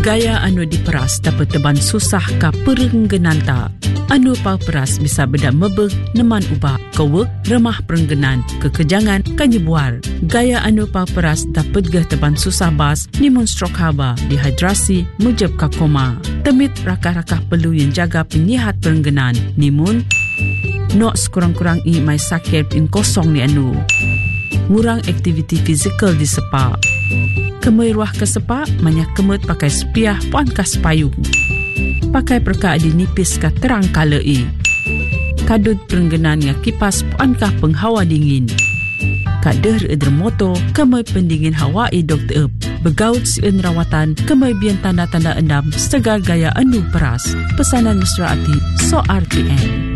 Gaya anu diperas dapat teban susah ka perenggenan tak. Anu peras bisa beda mebeg neman ubah kewek remah perenggenan kekejangan kanyebuar. Gaya anu peras dapat geh teban susah bas nimun stroke haba, dehidrasi, mujab ka koma. Temit rakah-rakah perlu yang jaga penyihat perenggenan nimun nok sekurang-kurang mai sakit in kosong ni anu. Ngurang aktiviti fizikal di sepak. Kemai ruah ke sepak, banyak kemut pakai sepiah puan kas payung. Pakai perka di nipis ka terang kalai. Kadut perenggenan nga kipas puan kah penghawa dingin. Kader edermoto, kemai pendingin hawa dokter ep. Begaut sien rawatan, kemai bian tanda-tanda endam segar gaya anu peras. Pesanan mesra ati, so RTM.